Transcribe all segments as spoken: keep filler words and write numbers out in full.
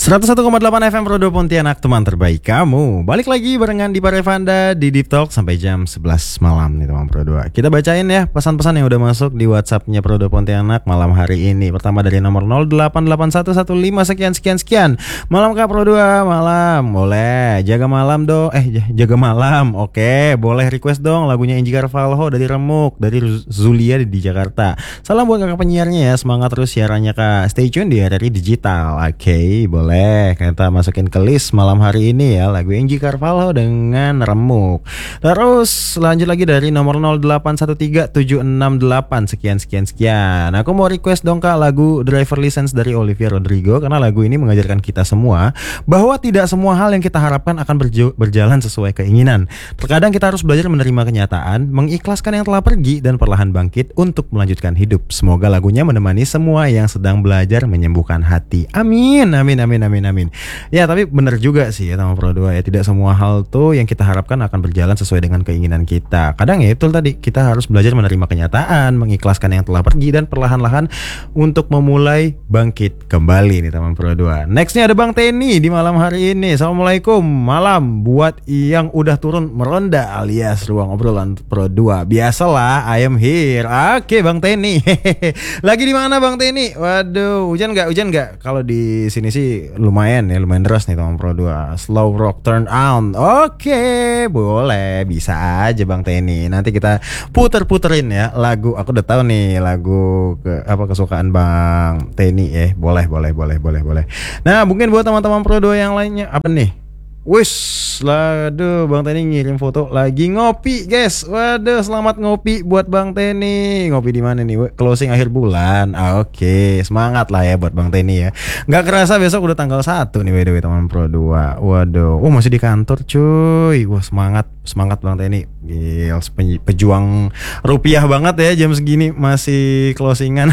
seratus satu koma delapan F M Pro dua Pontianak, teman terbaik kamu. Balik lagi barengan di Parevanda di Deep Talk sampai jam sebelas malam nih teman Pro dua. Kita bacain ya pesan-pesan yang udah masuk di WhatsAppnya Pro dua Pontianak malam hari ini. Pertama dari nomor nol delapan delapan satu satu lima sekian sekian sekian. Malam Kak Pro dua, malam. Boleh. Jaga malam dong. Eh jaga malam. Oke, boleh request dong lagunya Inji Carvalho dari Remuk, dari Zulia di Jakarta. Salam buat kakak penyiarnya ya. Semangat terus siarannya Kak. Stay tune di R R I Digital. Oke, boleh. Boleh, kita masukin ke list malam hari ini ya lagu Inji Carvalho dengan Remuk. Terus lanjut lagi dari nomor nol delapan satu tiga tujuh enam delapan sekian sekian sekian. Aku mau request dong Kak lagu Driver License dari Olivia Rodrigo, karena lagu ini mengajarkan kita semua bahwa tidak semua hal yang kita harapkan akan berjo- berjalan sesuai keinginan. Terkadang kita harus belajar menerima kenyataan, mengikhlaskan yang telah pergi dan perlahan bangkit untuk melanjutkan hidup. Semoga lagunya menemani semua yang sedang belajar menyembuhkan hati. Amin, amin, amin. Amin amin. Ya tapi benar juga sih ya teman Pro dua ya, tidak semua hal tuh yang kita harapkan akan berjalan sesuai dengan keinginan kita. Kadang ya itu tadi kita harus belajar menerima kenyataan, mengikhlaskan yang telah pergi dan perlahan-lahan untuk memulai bangkit kembali nih teman Pro dua. Nextnya ada Bang Teni di malam hari ini. Assalamualaikum, malam buat yang udah turun meronda alias ruang obrolan Pro dua. Biasalah, I am here. Oke Bang Teni. Lagi di mana Bang Teni? Waduh, hujan nggak? Hujan nggak? Kalau di sini sih lumayan ya, lumayan deras nih teman Pro dua. Slow rock turn on. Oke, boleh, bisa aja Bang Teni. Nanti kita puter-puterin ya lagu. Aku udah tahu nih lagu ke, apa kesukaan Bang Teni ya. Boleh, boleh, boleh, boleh, boleh. Nah, mungkin buat teman-teman Pro dua yang lainnya apa nih? Wish, waduh Bang Teni ngirim foto lagi ngopi guys. Waduh, selamat ngopi buat Bang Teni. Ngopi di mana nih? Closing akhir bulan. Ah, oke, okay. Semangat lah ya buat Bang Teni ya. Nggak kerasa besok udah tanggal satu nih by the way teman Pro dua. Waduh, oh masih di kantor cuy. Wah semangat, semangat Bang Teni. Gil, pejuang rupiah banget ya jam segini masih closingan.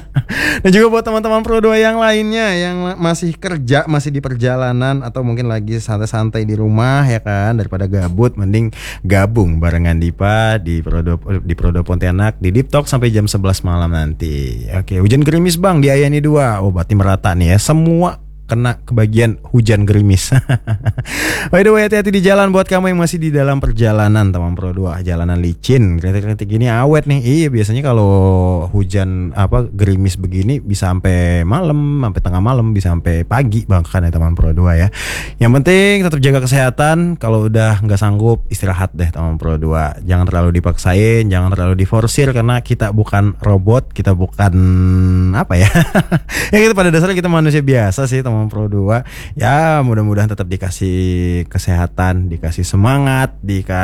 Dan juga buat teman-teman Pro dua yang lainnya yang masih kerja, masih di perjalanan atau mungkin lagi santai-santai santai di rumah ya kan, daripada gabut mending gabung barengan Dipa di Pro dua, di Pro dua Pontianak di Deep Talk sampai jam sebelas malam nanti. Oke, hujan gerimis Bang di Ayani dua. Oh, berarti merata nih ya. Semua kena kebagian hujan gerimis. By the way, hati-hati di jalan buat kamu yang masih di dalam perjalanan teman Pro dua. Jalanan licin, kritik-kritik gini awet nih. Iya, biasanya kalau hujan apa gerimis begini bisa sampai malam, sampai tengah malam, bisa sampai pagi bahkan ya teman Pro dua ya. Yang penting tetap jaga kesehatan. Kalau udah nggak sanggup istirahat deh teman Pro dua. Jangan terlalu dipaksain, jangan terlalu diforsir karena kita bukan robot, kita bukan apa ya. Ya kita pada dasarnya kita manusia biasa sih teman Pro dua. Ya mudah-mudahan tetap dikasih kesehatan, dikasih semangat,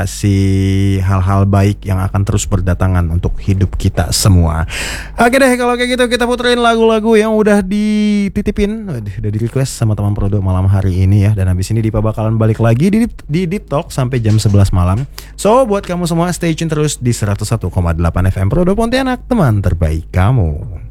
dikasih hal-hal baik yang akan terus berdatangan untuk hidup kita semua. Oke deh, kalau kayak gitu kita puterin lagu-lagu yang udah dititipin, udah di request sama teman Pro dua malam hari ini ya. Dan habis ini Dipa bakalan balik lagi di, di Deep Talk sampai jam sebelas malam. So buat kamu semua stay tune terus di seratus satu koma delapan F M Pro dua Pontianak, teman terbaik kamu.